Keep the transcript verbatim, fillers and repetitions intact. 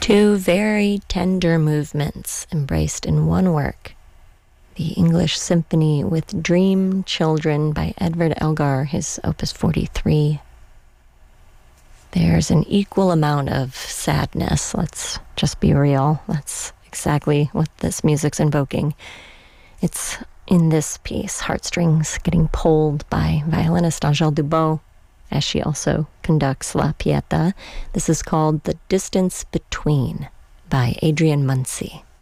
Two very tender movements embraced in one work. The English Symphony with Dream Children by Edward Elgar, his Opus forty-three. There's an equal amount of sadness, let's just be real. That's exactly what this music's invoking. It's in this piece, heartstrings getting pulled by violinist Angèle Dubot, as she also conducts La Pieta. This is called The Distance Between by Adrian Muncy.